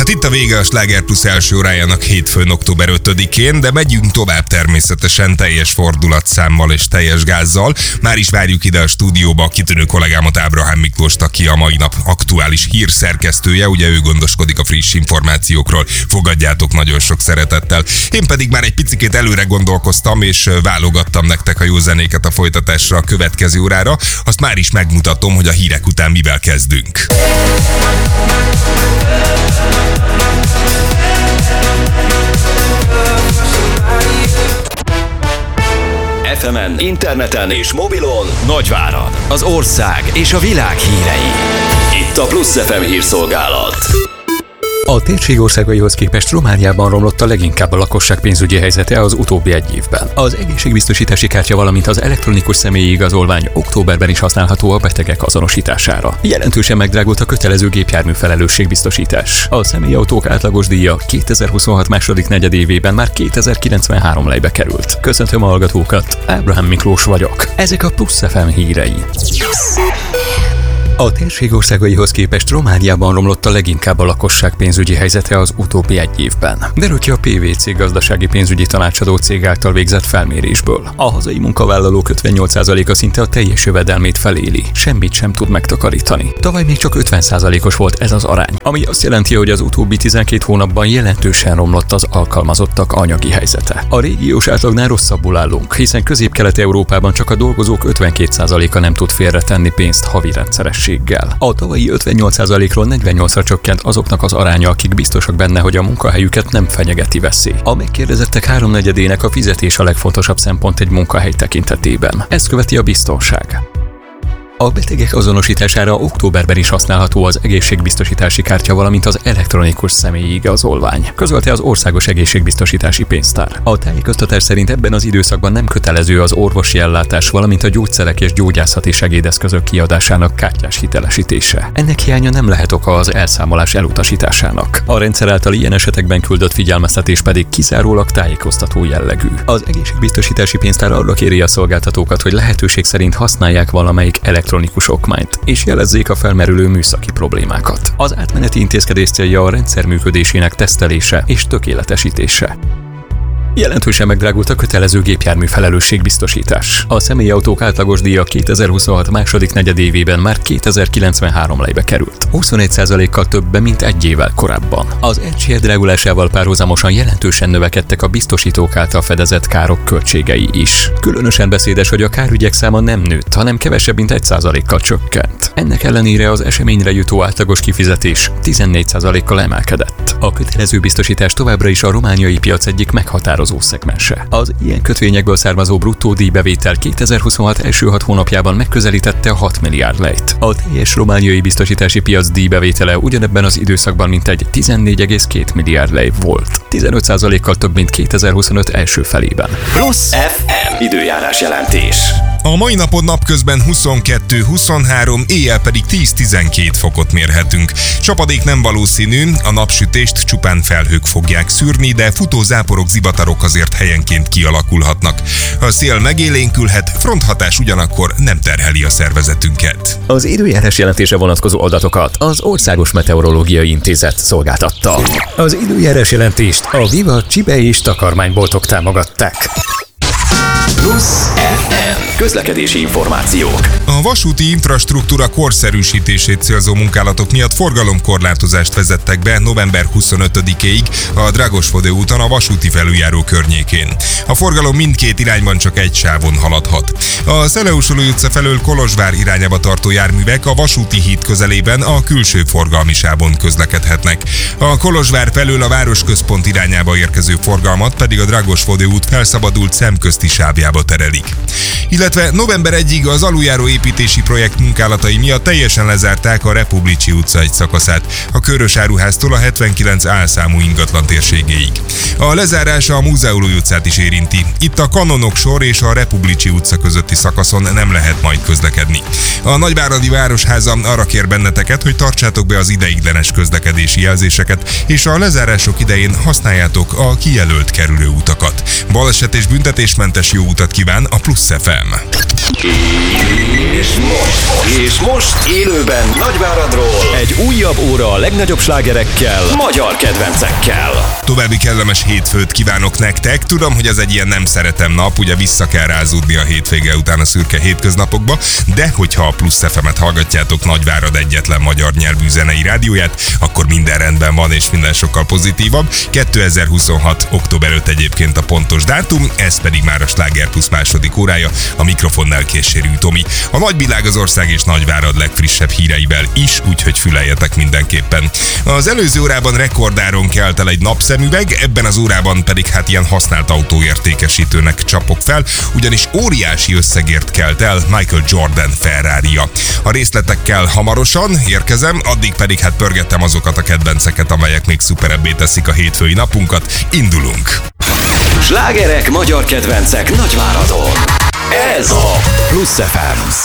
Hát itt a vége a Sláger Plus első órájának hétfőn, október 5-én, de megyünk tovább természetesen teljes fordulatszámmal és teljes gázzal. Már is várjuk ide a stúdióba a kitűnő kollégámat, Ábrahám Miklóst, aki a mai nap aktuális hírszerkesztője, ugye ő gondoskodik a friss információkról. Fogadjátok nagyon sok szeretettel. Én pedig már egy picikét előre gondolkoztam, és válogattam nektek a jó zenéket a folytatásra a következő órára. Azt már is megmutatom, hogy a hírek után mivel kezdünk. FM-en, interneten és mobilon Nagyvárad, az ország és a világ hírei. Itt a Plusz FM hírszolgálat. A térség országaihoz képest Romániában romlott a leginkább a lakosság pénzügyi helyzete az utóbbi egy évben. Az egészségbiztosítási kártya, valamint az elektronikus személyi igazolvány októberben is használható a betegek azonosítására. Jelentősen megdrágult a kötelező gépjármű felelősségbiztosítás. A személyautók átlagos díja 2026 második negyedévében már 2093 lejbe került. Köszöntöm a hallgatókat, Ábrahám Miklós vagyok. Ezek a Plusz FM hírei. A térség országaihoz képest Romániában romlott a leginkább a lakosság pénzügyi helyzete az utóbbi egy évben. Derül ki a PVC gazdasági pénzügyi tanácsadó cég által végzett felmérésből. A hazai munkavállalók 58%-a szinte a teljes jövedelmét feléli, semmit sem tud megtakarítani. Tavaly még csak 50%-os volt ez az arány, ami azt jelenti, hogy az utóbbi 12 hónapban jelentősen romlott az alkalmazottak anyagi helyzete. A régiós átlagnál rosszabbul állunk, hiszen Közép-Kelet-Európában csak a dolgozók 52%-a nem tud félretenni pénzt havi rendszeres. A tavalyi 58%-ról 48-ra csökkent azoknak az aránya, akik biztosak benne, hogy a munkahelyüket nem fenyegeti veszély. A megkérdezettek háromnegyedének a fizetés a legfontosabb szempont egy munkahely tekintetében. Ezt követi a biztonság. A betegek azonosítására októberben is használható az egészségbiztosítási kártya, valamint az elektronikus személyi igazolvány, közölte az Országos Egészségbiztosítási Pénztár. A tájékoztatás szerint ebben az időszakban nem kötelező az orvosi ellátás, valamint a gyógyszerek és gyógyászati segédeszközök kiadásának kártyás hitelesítése. Ennek hiánya nem lehet oka az elszámolás elutasításának. A rendszer által ilyen esetekben küldött figyelmeztetés pedig kizárólag tájékoztató jellegű. Az Egészségbiztosítási Pénztár arra kéri a szolgáltatókat, hogy lehetőség szerint használják valamelyik elektronikus okmányt, és jelezzék a felmerülő műszaki problémákat. Az átmeneti intézkedés célja a rendszer működésének tesztelése és tökéletesítése. Jelentősen megdrágult a kötelező gépjármű felelősségbiztosítás. A személyautók átlagos díja 2026 második negyedévében már 2093 lejbe került. 21%-kal többen, mint egy évvel korábban. Az egység drágulásával párhuzamosan jelentősen növekedtek a biztosítók által fedezett károk költségei is. Különösen beszédes, hogy a kárügyek száma nem nőtt, hanem kevesebb, mint 1%-kal csökkent. Ennek ellenére az eseményre jutó átlagos kifizetés 14%-kal emelkedett. A kötelező biztosítás továbbra is a romániai piac egyik meghatározó szegmense. Az ilyen kötvényekből származó bruttó díjbevétel 2026 első 6 hónapjában megközelítette a 6 milliárd lejt. A teljes romániai biztosítási piac díjbevétele ugyanebben az időszakban mintegy 14,2 milliárd lej volt. 15%-kal több, mint 2025 első felében. Plusz FM időjárás jelentés. A mai napon napközben 22-23, éjjel pedig 10-12 fokot mérhetünk. Csapadék nem valószínű, a napsütést csupán felhők fogják szűrni, de futó záporok, zivatarok azért helyenként kialakulhatnak. A szél megélénkülhet, fronthatás ugyanakkor nem terheli a szervezetünket. Az időjárás jelentése vonatkozó adatokat az Országos Meteorológiai Intézet szolgáltatta. Az időjárás jelentést a Viva Csibe és takarmányboltok támogatták. Plusz FM közlekedési információk. A vasúti infrastruktúra korszerűsítését célzó munkálatok miatt forgalomkorlátozást vezettek be november 25-ig a Dragosvode úton a vasúti felüljáró környékén. A forgalom mindkét irányban csak egy sávon haladhat. A Szeleusolói utca felől Kolozsvár irányába tartó járművek a vasúti híd közelében a külső forgalmi sávon közlekedhetnek. A Kolozsvár felől a városközpont irányába érkező forgalmat pedig a Dragosvode út felszabadult szemközti sávjába terelik. Illetve november 1-ig az aluljáró építési projekt munkálatai miatt teljesen lezárták a Republicsi utca egy szakaszát, a Körös áruháztól a 79 A számú ingatlan térségéig. A lezárás a Múzeolói utcát is érinti. Itt a Kanonok sor és a Republicsi utca közötti szakaszon nem lehet majd közlekedni. A Nagyváradi Városháza arra kér benneteket, hogy tartsátok be az ideiglenes közlekedési jelzéseket, és a lezárások idején használjátok a kijelölt kerülőutakat. Baleset és büntetésmentes jó utat utat kíván a Plusz FM. És most élőben Nagyváradról egy újabb óra a legnagyobb slágerekkel, magyar kedvencekkel. További kellemes hétfőt kívánok nektek. Tudom, hogy ez egy ilyen nem szeretem nap, ugye vissza kell rázódni a hétvége után a szürke hétköznapokba, de hogyha a Plusz FM-et hallgatjátok, Nagyvárad egyetlen magyar nyelvű zenei rádióját, akkor minden rendben van és minden sokkal pozitívabb. 2026. október 5 egyébként a pontos dátum, ez pedig már a Sláger Plusz második órája, a mikrofonnál Késérű Tomi. A nagyvilág az ország és Nagyvárad legfrissebb híreivel is, úgyhogy füleljetek mindenképpen. Az előző órában rekordáron kelt el egy napszemüveg, ebben az órában pedig hát ilyen használt autóértékesítőnek csapok fel, ugyanis óriási összegért kelt el Michael Jordan Ferrarija. A részletekkel hamarosan érkezem, addig pedig hát pörgettem azokat a kedvenceket, amelyek még szuperebbé teszik a hétfői napunkat. Indulunk! Slágerek, magyar kedvencek Nagyváradon. Ez a Plusz FM.